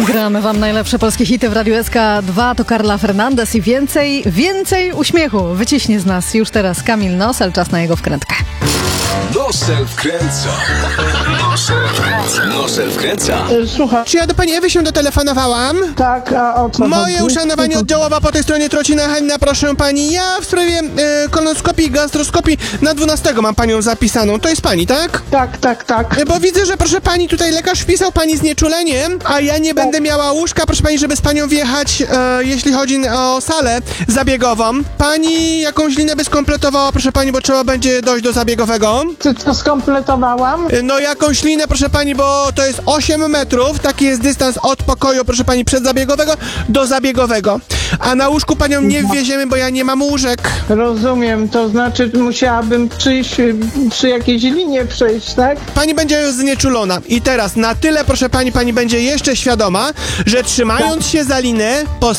Gramy wam najlepsze polskie hity w Radiu SK2. To Carla Fernandez i więcej uśmiechu. Wyciśnie z nas już teraz Kamil Nosel. Czas na jego wkrętkę. Nosel wkręca. Nosel wkręca. Słuchaj. Czy ja do pani Ewy się dotelefonowałam? Tak, a o co Moje chodzi? uszanowanie oddziałowe po tej stronie Trocina Halina, proszę pani. Ja w sprawie kolonoskopii i gastroskopii na 12 mam panią zapisaną. To jest pani, tak? Tak. Bo widzę, że proszę pani, tutaj lekarz wpisał pani znieczuleniem, a ja nie będę miała łóżka, proszę pani, żeby z panią wjechać, jeśli chodzi o salę zabiegową. Pani jakąś linę by skompletowała, proszę pani, bo trzeba będzie dojść do zabiegowego. Czy to skompletowałam? No jakąś linę, proszę pani, bo to jest 8 metrów, taki jest dystans od pokoju, proszę pani, przedzabiegowego do zabiegowego. A na łóżku panią nie wwieziemy, bo ja nie mam łóżek. Rozumiem, to znaczy musiałabym przyjść, przy jakiejś linie przejść, tak? Pani będzie już znieczulona. I teraz na tyle, proszę pani, pani będzie jeszcze świadoma, że trzymając się za linę,